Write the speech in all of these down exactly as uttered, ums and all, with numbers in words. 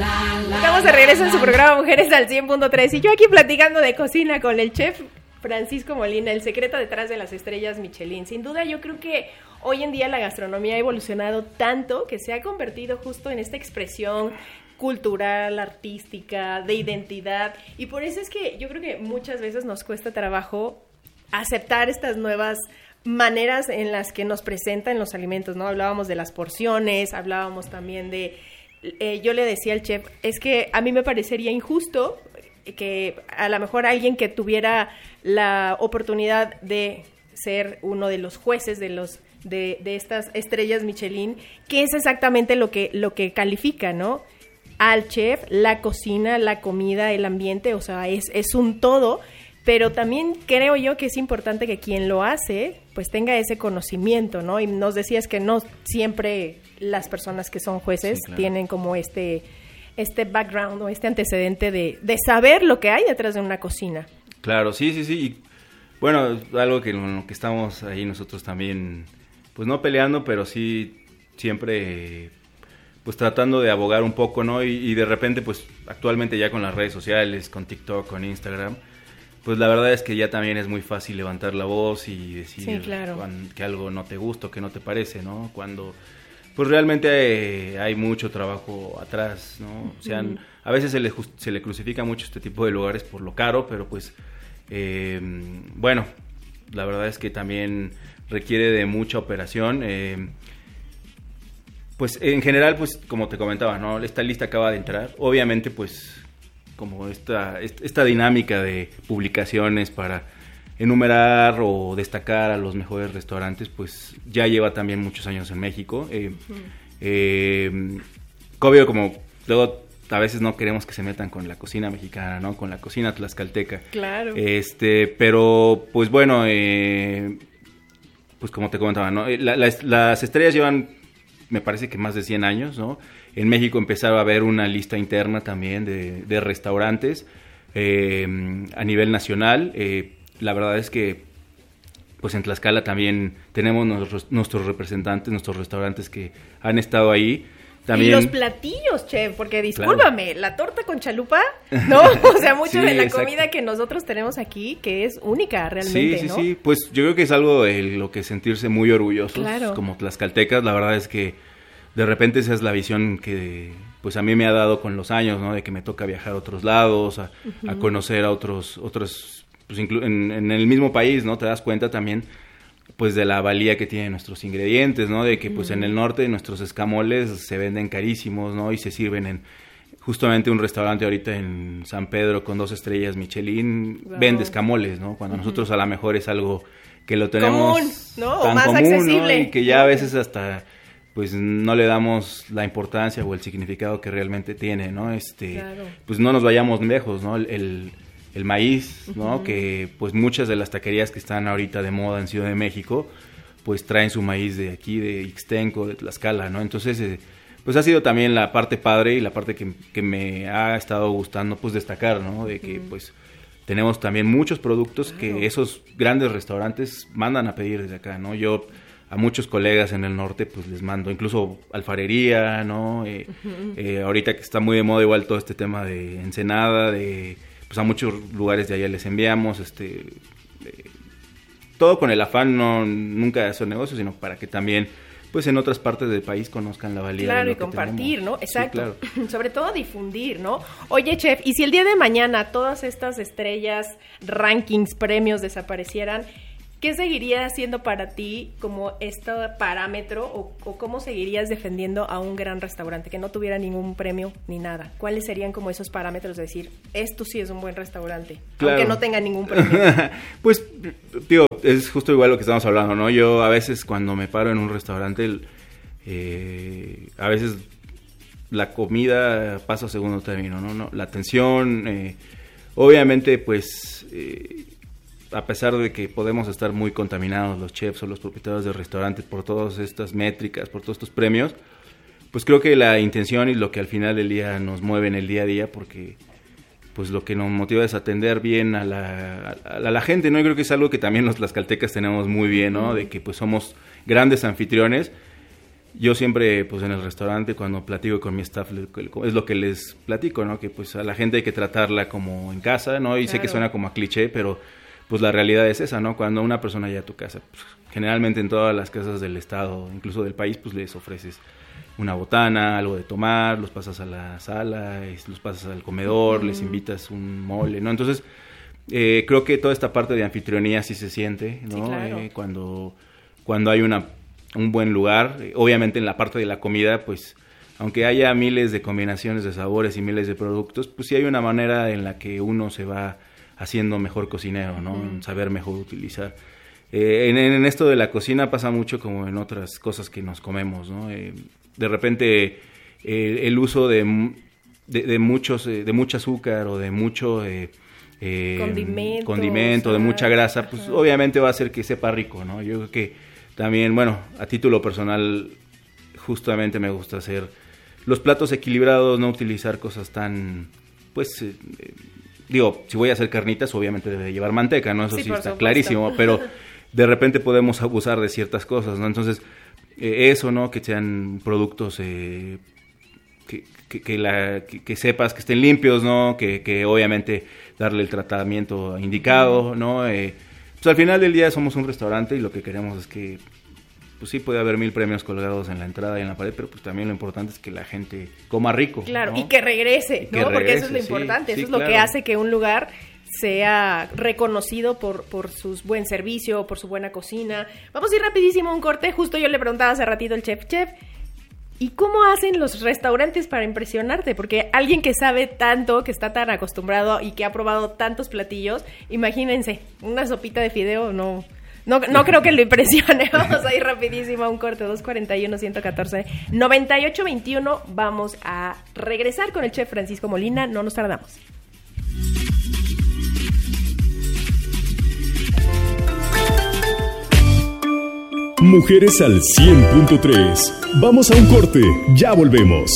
Estamos de regreso en su programa Mujeres al cien punto tres y yo aquí platicando de cocina con el chef Francisco Molina, el secreto detrás de las estrellas Michelin. Sin duda yo creo que hoy en día la gastronomía ha evolucionado tanto que se ha convertido justo en esta expresión cultural, artística, de identidad, y por eso es que yo creo que muchas veces nos cuesta trabajo aceptar estas nuevas maneras en las que nos presentan los alimentos, ¿no? Hablábamos de las porciones, hablábamos también de, eh, yo le decía al chef, es que a mí me parecería injusto que a lo mejor alguien que tuviera la oportunidad de ser uno de los jueces de los de, de estas estrellas Michelin, que es exactamente lo que lo que califica, ¿no? Al chef, la cocina, la comida, el ambiente, o sea, es es un todo, pero también creo yo que es importante que quien lo hace pues tenga ese conocimiento, ¿no? Y nos decías que no siempre las personas que son jueces sí, claro. tienen como este este background o este antecedente de, de saber lo que hay detrás de una cocina. Claro, sí, sí, sí. Y, bueno, algo que en lo que estamos ahí nosotros también, pues no peleando, pero sí siempre, pues tratando de abogar un poco, ¿no? Y, y de repente, pues actualmente ya con las redes sociales, con TikTok, con Instagram, pues la verdad es que ya también es muy fácil levantar la voz y decir sí, claro. cuando, que algo no te gusta o que no te parece, ¿no? Cuando... pues realmente hay, hay mucho trabajo atrás, ¿no? O sea, uh-huh. a veces se le, se le crucifica mucho este tipo de lugares por lo caro, pero pues, eh, bueno, la verdad es que también requiere de mucha operación. Eh, pues en general, pues como te comentaba, ¿no? Esta lista acaba de entrar. Obviamente, pues, como esta, esta dinámica de publicaciones para enumerar o destacar a los mejores restaurantes, pues ya lleva también muchos años en México. Eh, uh-huh. eh, obvio, como luego a veces no queremos que se metan con la cocina mexicana, ¿no? Con la cocina tlaxcalteca. Claro. Este, pero, pues bueno, eh, pues como te comentaba, ¿no? La, la, las estrellas llevan, me parece que más de cien años, ¿no? En México empezaba a haber una lista interna también de, de restaurantes eh, a nivel nacional. Eh, La verdad es que, pues en Tlaxcala también tenemos nuestros, nuestros representantes, nuestros restaurantes que han estado ahí. También... Y los platillos, chef, porque discúlpame, claro. la torta con chalupa, ¿no? O sea, mucho sí, de la exacto. comida que nosotros tenemos aquí, que es única realmente, sí, sí, ¿no? Sí, sí, pues yo creo que es algo de lo que sentirse muy orgullosos claro. como tlaxcaltecas. La verdad es que de repente esa es la visión que... pues a mí me ha dado con los años, ¿no? De que me toca viajar a otros lados, a, uh-huh. a conocer a otros otros... pues inclu- en, en el mismo país, ¿no? Te das cuenta también, pues, de la valía que tienen nuestros ingredientes, ¿no? De que, pues, mm. en el norte nuestros escamoles se venden carísimos, ¿no? Y se sirven en justamente un restaurante ahorita en San Pedro con dos estrellas Michelin, wow. vende escamoles, ¿no? Cuando uh-huh. nosotros a lo mejor es algo que lo tenemos común, ¿no? tan o más común, accesible. ¿no? Y que ya a veces hasta... pues no le damos la importancia o el significado que realmente tiene, ¿no? Este, claro. pues no nos vayamos lejos, ¿no? El... el el maíz, ¿no? Uh-huh. Que pues muchas de las taquerías que están ahorita de moda en Ciudad de México, pues traen su maíz de aquí, de Ixtenco, de Tlaxcala, ¿no? Entonces, eh, pues ha sido también la parte padre y la parte que, que me ha estado gustando, pues destacar, ¿no? De que, uh-huh. pues, tenemos también muchos productos claro. que esos grandes restaurantes mandan a pedir desde acá, ¿no? Yo a muchos colegas en el norte, pues les mando incluso alfarería, ¿no? Eh, uh-huh. eh, ahorita que está muy de moda igual todo este tema de Ensenada, de... pues a muchos lugares de allá les enviamos, este, eh, todo con el afán, no nunca de hacer negocios, sino para que también, pues en otras partes del país conozcan la valía claro, de lo y que compartir, tenemos. ¿no? Exacto. Sí, claro. Sobre todo difundir, ¿no? Oye, chef, y si el día de mañana todas estas estrellas, rankings, premios desaparecieran, ¿qué seguiría siendo para ti como este parámetro o, o cómo seguirías defendiendo a un gran restaurante que no tuviera ningún premio ni nada? ¿Cuáles serían como esos parámetros de decir, esto sí es un buen restaurante, claro. aunque no tenga ningún premio? Pues, tío, es justo igual lo que estamos hablando, ¿no? Yo a veces cuando me paro en un restaurante, eh, a veces la comida pasa a segundo término, ¿no? ¿No? La atención, eh, obviamente, pues... Eh, a pesar de que podemos estar muy contaminados los chefs o los propietarios de restaurantes por todas estas métricas, por todos estos premios, pues creo que la intención y lo que al final del día nos mueve en el día a día, porque pues lo que nos motiva es atender bien a la, a, a la gente, ¿no? Yo creo que es algo que también los tlaxcaltecas tenemos muy bien, ¿no? De que pues somos grandes anfitriones, yo siempre, pues en el restaurante, cuando platico con mi staff, es lo que les platico, ¿no? Que pues a la gente hay que tratarla como en casa, ¿no? Y claro. Sé que suena como a cliché, pero pues la realidad es esa, ¿no? Cuando una persona llega a tu casa, pues, generalmente en todas las casas del estado, incluso del país, pues les ofreces una botana, algo de tomar, los pasas a la sala, los pasas al comedor, uh-huh. les invitas un mole, ¿no? Entonces, eh, creo que toda esta parte de anfitrionía sí se siente, ¿no? Sí, claro. eh, cuando, cuando hay una, un buen lugar, eh, obviamente en la parte de la comida, pues, aunque haya miles de combinaciones de sabores y miles de productos, pues sí hay una manera en la que uno se va haciendo mejor cocinero, ¿no? Uh-huh. Saber mejor utilizar. Eh, en, en esto de la cocina pasa mucho como en otras cosas que nos comemos, ¿no? Eh, de repente eh, el uso de, de, de muchos eh, de mucho azúcar o de mucho eh, eh, condimento, de mucha grasa, pues ajá. obviamente va a hacer que sepa rico, ¿no? Yo creo que también, bueno, a título personal, justamente me gusta hacer los platos equilibrados, no utilizar cosas tan, pues, eh, digo, si voy a hacer carnitas, obviamente debe llevar manteca, ¿no? Eso sí, sí está supuesto. Clarísimo, pero de repente podemos abusar de ciertas cosas, ¿no? Entonces, eh, eso, ¿no? Que sean productos eh, que, que, que, la, que, que sepas que estén limpios, ¿no? Que, que obviamente darle el tratamiento indicado, ¿no? Eh, pues al final del día somos un restaurante y lo que queremos es que, pues sí puede haber mil premios colgados en la entrada y en la pared, pero pues también lo importante es que la gente coma rico. Claro, ¿no? y que regrese, ¿no? Que regrese, porque eso es lo importante, sí, eso sí, es lo claro. que hace que un lugar sea reconocido por, por su buen servicio, por su buena cocina. Vamos a ir rapidísimo a un corte. Justo yo le preguntaba hace ratito al chef, chef, ¿y cómo hacen los restaurantes para impresionarte? Porque alguien que sabe tanto, que está tan acostumbrado y que ha probado tantos platillos, imagínense, una sopita de fideo no... No, no creo que lo impresione. Vamos a ir rapidísimo a un corte. Dos cuarenta y uno, ciento catorce, noventa y ocho veintiuno. Vamos a regresar con el chef Francisco Molina. No nos tardamos. Mujeres al cien punto tres. Vamos a un corte. Ya volvemos.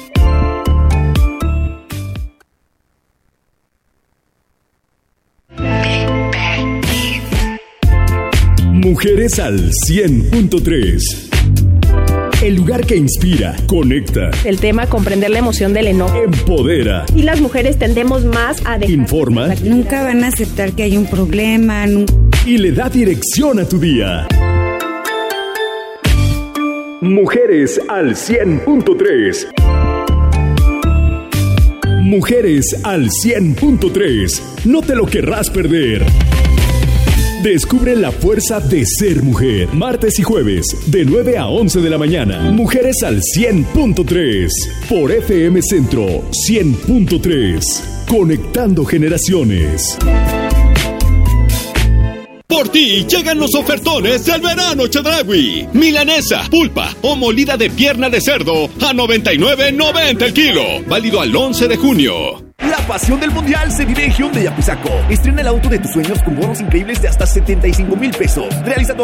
Mujeres al cien punto tres. El lugar que inspira, conecta. El tema, comprender la emoción del enojo. Empodera. Y las mujeres tendemos más a dejar... Informa. Nunca van a aceptar que hay un problema. Nunca... Y le da dirección a tu día. Mujeres al cien punto tres. Mujeres al cien punto tres. No te lo querrás perder. Descubre la fuerza de ser mujer. Martes y jueves, de nueve a once de la mañana. Mujeres al cien punto tres. Por F M Centro cien punto tres. Conectando generaciones. Por ti llegan los ofertones del verano Chedraui. Milanesa, pulpa o molida de pierna de cerdo a noventa y nueve noventa el kilo. Válido al once de junio. La pasión del mundial se vive en Hyundai Apizaco. Estrena el auto de tus sueños con bonos increíbles de hasta setenta y cinco mil pesos. Realiza tu